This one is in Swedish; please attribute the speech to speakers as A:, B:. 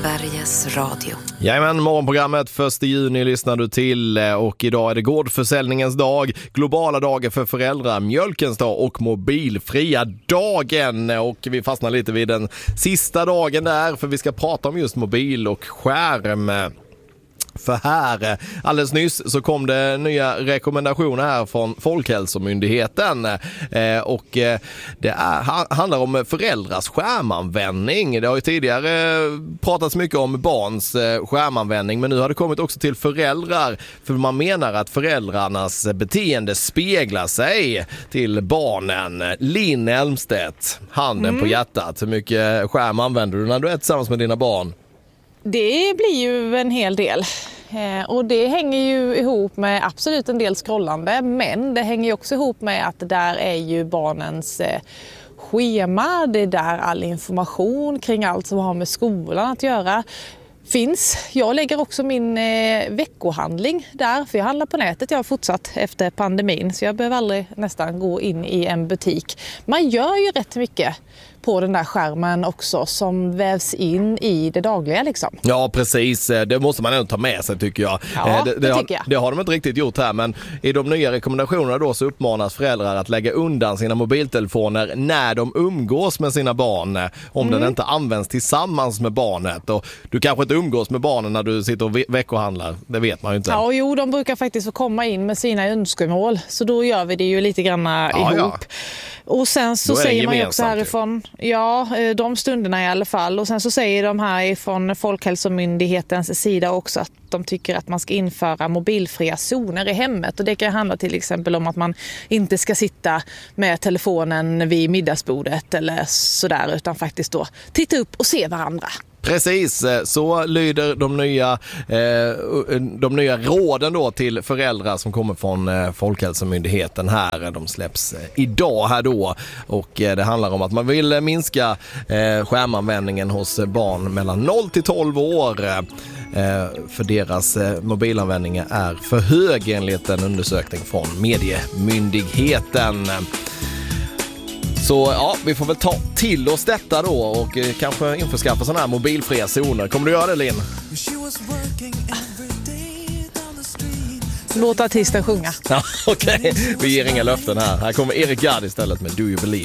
A: Sveriges Radio.
B: Jajamän, morgonprogrammet 1 juni lyssnar du till och idag är det gårdförsäljningens dag, globala dagar för föräldrar, mjölkens dag och mobilfria dagen. Och vi fastnar lite vid den sista dagen där för vi ska prata om just mobil och skärm. För här, alldeles nyss så kom det nya rekommendationer här från Folkhälsomyndigheten och det handlar om föräldrars skärmanvändning. Det har ju tidigare pratats mycket om barns skärmanvändning, men nu har det kommit också till föräldrar, för man menar att föräldrarnas beteende speglar sig till barnen. Linn Elmstedt, handen på hjärtat, hur mycket skärm använder du när du är tillsammans med dina barn?
C: Det blir ju en hel del och det hänger ju ihop med absolut en del scrollande, men det hänger ju också ihop med att det där är ju barnens schema, det är där all information kring allt som har med skolan att göra finns. Jag lägger också min veckohandling där, för jag handlar på nätet. Jag har fortsatt efter pandemin så jag behöver aldrig nästan gå in i en butik. Man gör ju rätt mycket på den där skärmen också som vävs in i det dagliga liksom.
B: Ja, precis. Det måste man ändå ta med sig tycker jag.
C: Ja, det tycker jag.
B: Det har de inte riktigt gjort här, men i de nya rekommendationerna då så uppmanas föräldrar att lägga undan sina mobiltelefoner när de umgås med sina barn, om den inte används tillsammans med barnet. Och du kanske inte umgås med barnen när du sitter och veckohandlar, det vet man ju inte.
C: Ja, jo, de brukar faktiskt få komma in med sina önskemål, så då gör vi det ju lite grann ihop. Ja. Och sen så säger man ju också härifrån, ja, de stunderna i alla fall. Och sen så säger de här från Folkhälsomyndighetens sida också att de tycker att man ska införa mobilfria zoner i hemmet. Och det kan handla till exempel om att man inte ska sitta med telefonen vid middagsbordet eller sådär, utan faktiskt då titta upp och se varandra.
B: Precis, så lyder de nya råden då till föräldrar som kommer från Folkhälsomyndigheten här. De släpps idag här då, och det handlar om att man vill minska skärmanvändningen hos barn mellan 0 till 12 år. För deras mobilanvändning är för hög enligt en undersökning från Mediemyndigheten. Så ja, vi får väl ta till oss detta då och kanske införskaffa sådana här mobilfria zoner. Kommer du göra det, Linn?
C: Låt artisten sjunga.
B: Ja, okej. Vi ger inga löften här. Här kommer Erik Gadd istället med Do You Believe.